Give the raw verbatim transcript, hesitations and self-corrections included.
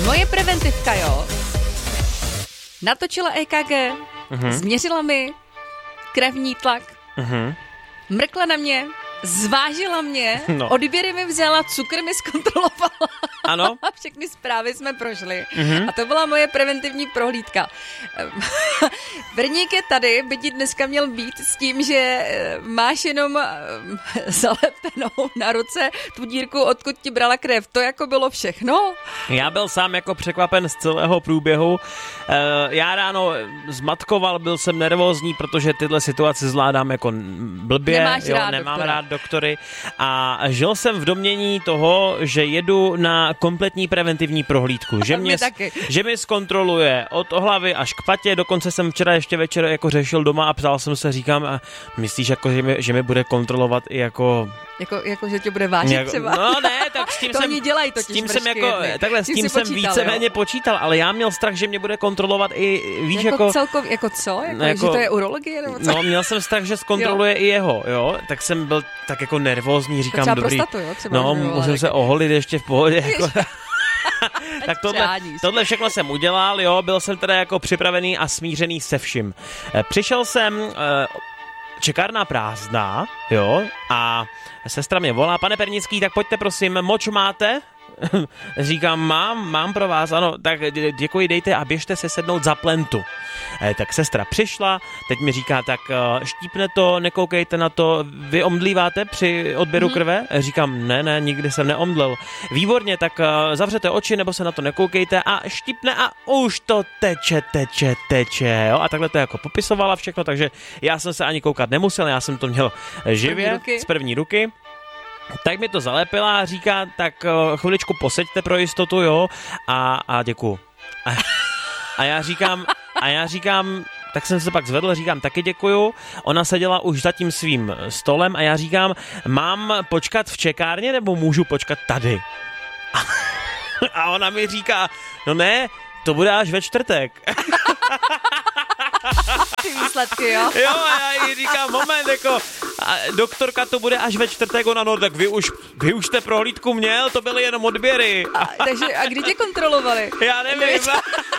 Moje preventivka, jo, natočila E K G, uh-huh. změřila mi krevní tlak, uh-huh. mrkla na mě, zvážila mě, no. odběry mi vzala, cukr mi zkontrolovala. Ano. A všechny zprávy jsme prošli. Uh-huh. A to byla moje preventivní prohlídka. Vrník je tady, by ti dneska měl být s tím, že máš jenom zalepenou na ruce tu dírku, odkud ti brala krev. To jako bylo všechno? Já byl sám jako překvapen z celého průběhu. Já ráno zmatkoval, byl jsem nervózní, protože tyhle situace zvládám jako blbě. Nemáš jo, rád nemám doktora. rád doktory. A žil jsem v domění toho, že jedu na kompletní preventivní prohlídku. Že mě, že mi zkontroluje od hlavy až k patě. Dokonce jsem včera ještě večer jako řešil doma a ptal jsem se, říkám, a myslíš, jako, že, mi, že mi bude kontrolovat i jako... Jako, jako že tě bude vážit jako, třeba? No ne, tak s tím to jsem... oni dělají totiž s tím jsem jako, jedny. takhle, s tím, tím jsem počítal, víceméně jo? počítal, ale já měl strach, že mě bude kontrolovat i, víš, jako... Jako celkově, jako co? Jako, jako, že to je urologie nebo co? No, měl jsem strach, že zkontroluje i jeho, jo, tak jsem byl tak jako nervózní, říkám, třeba dobrý... prostatu, jo? Třeba no, musím se oholit ještě v pohodě, jako... Tak tohle, tohle všechno jsem udělal, jo, byl jsem teda jako připravený a smířený se vším. Přišel jsem, čekárna prázdná, jo, a sestra mě volá, pane Pernický, tak pojďte prosím, moč máte? Říkám, mám, mám pro vás, ano, tak děkuji, dejte a běžte se sednout za plentu. E, tak sestra přišla, teď mi říká, tak štípne to, nekoukejte na to, vy omdlíváte při odběru hmm. krve? E, říkám, ne, ne, nikdy jsem neomdlel. Výborně, tak zavřete oči, nebo se na to nekoukejte a štípne a už to teče, teče, teče, jo, a takhle to jako popisovala všechno, takže já jsem se ani koukat nemusel, já jsem to měl živě, z první ruky. Tak mi to zalepila a říká, tak chviličku poseďte pro jistotu, jo, a, a děkuju. A, a já říkám, a já říkám, tak jsem se pak zvedl, říkám, taky děkuju. Ona seděla už za tím svým stolem a já říkám, mám počkat v čekárně nebo můžu počkat tady? A, a ona mi říká, no ne, to bude až ve čtvrtek. Ty výsledky, jo? Jo, a já jí říkám, moment, jako, a doktorka to bude až ve čtvrtek, ona, no, tak vy už, vy už jste prohlídku měl, to byly jenom odběry. A, takže, a kdy tě kontrolovali? Já nevím.